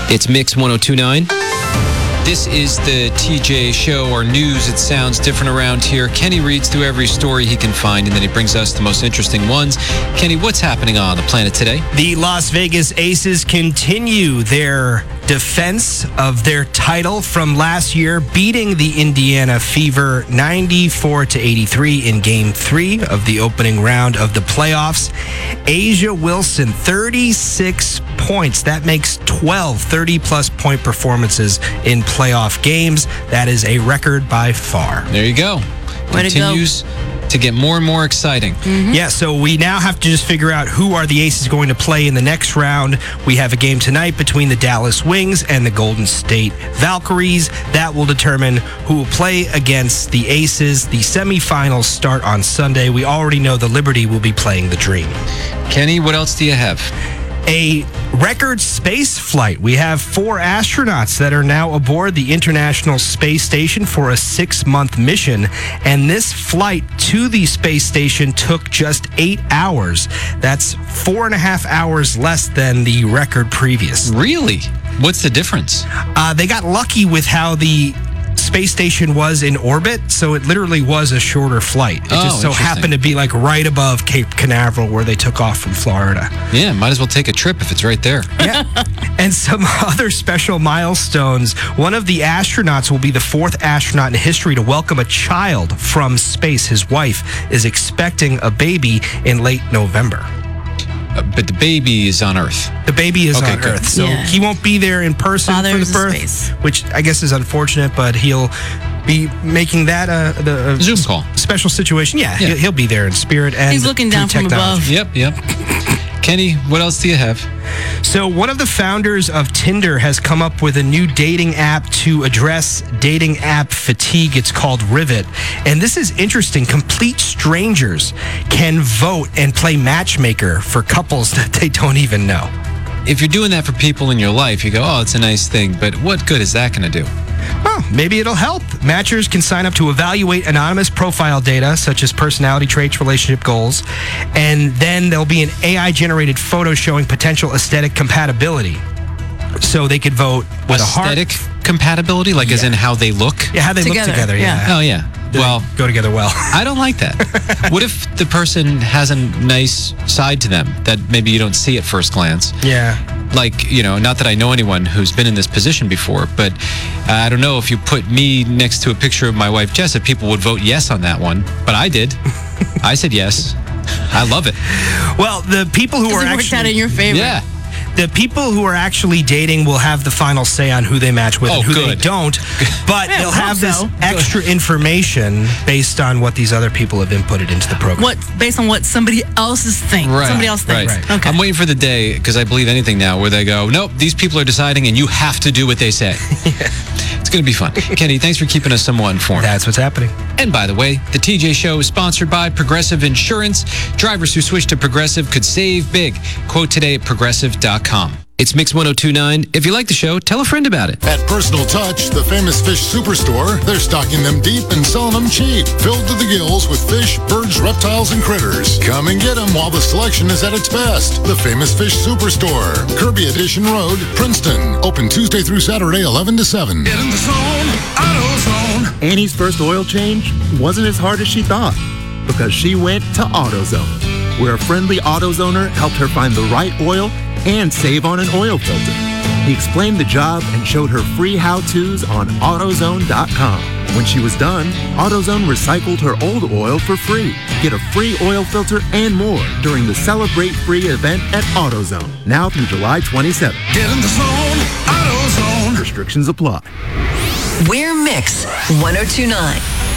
It's Mix 1029. This is the TJ Show, our news. It sounds different around here. Kenny reads through every story he can find, and then he brings us the most interesting ones. Kenny, what's happening on the planet today? The Las Vegas Aces continue their defense of their title from last year, beating the Indiana Fever 94-83 in Game 3 of the opening round of the playoffs. A'ja Wilson, 36 points. That makes 12 30-plus point performances in playoff games. That is a record by far. There you go. Continues to get more and more exciting. Mm-hmm. Yeah, so we now have to just figure out who are the Aces going to play in the next round. We have a game tonight between the Dallas Wings and the Golden State Valkyries. That will determine who will play against the Aces. The semifinals start on Sunday. We already know the Liberty will be playing the Dream. Kenny, what else do you have? A record space flight. We have 4 astronauts that are now aboard the International Space Station for a 6-month mission. And this flight to the space station took just 8 hours. That's 4.5 hours less than the record previous. Really? What's the difference? They got lucky with how the space station was in orbit, so it literally was a shorter flight. It just so happened to be like right above Cape Canaveral where they took off from Florida. Yeah, might as well take a trip if it's right there. Yeah. And some other special milestones. One of the astronauts will be the 4th astronaut in history to welcome a child from space. His wife is expecting a baby in late November. But the baby is on Earth. The baby is on good. Earth, so he won't be there in person for the birth, space. Which I guess is unfortunate, but he'll be making that the Zoom call. Special situation. Yeah. He'll be there in spirit. And he's looking down from above. Yep. Kenny, what else do you have? So one of the founders of Tinder has come up with a new dating app to address dating app fatigue. It's called Rivet. And this is interesting. Complete strangers can vote and play matchmaker for couples that they don't even know. If you're doing that for people in your life, you go, oh, it's a nice thing, but what good is that going to do? Well, maybe it'll help. Matchers can sign up to evaluate anonymous profile data, such as personality traits, relationship goals, and then there'll be an AI-generated photo showing potential aesthetic compatibility. So they could vote with aesthetic a heart. Compatibility? Like as in how they look? Yeah, how they look together, yeah. Oh, yeah. Well, go together well. I don't like that. What if the person has a nice side to them that maybe you don't see at first glance? Yeah. Like, not that I know anyone who's been in this position before, but I don't know if you put me next to a picture of my wife, Jessa, people would vote yes on that one. But I did. I said yes. I love it. Well, the people who are actually... worked out in your favor. Yeah. The people who are actually dating will have the final say on who they match with and who they don't. But they'll have this extra information based on what these other people have inputted into the program. Based on what somebody else thinks. Right. Somebody else thinks. Right. Okay. I'm waiting for the day, because I believe anything now, where they go, nope, these people are deciding and you have to do what they say. It's going to be fun. Kenny, thanks for keeping us somewhat informed. That's what's happening. And by the way, the TJ Show is sponsored by Progressive Insurance. Drivers who switch to Progressive could save big. Quote today at progressive.com. It's Mix 1029. If you like the show, tell a friend about it. At Personal Touch, the famous fish superstore, they're stocking them deep and selling them cheap. Filled to the gills with fish, birds, reptiles, and critters. Come and get them while the selection is at its best. The famous fish superstore. Kirby Edition Road, Princeton. Open Tuesday through Saturday, 11 to 7. Get in the zone, AutoZone. Annie's first oil change wasn't as hard as she thought because she went to AutoZone, where a friendly AutoZoner helped her find the right oil and save on an oil filter. He explained the job and showed her free how-tos on AutoZone.com. When she was done, AutoZone recycled her old oil for free. Get a free oil filter and more during the Celebrate Free event at AutoZone, now through July 27th. Get in the zone, AutoZone. Restrictions apply. We're Mix 1029.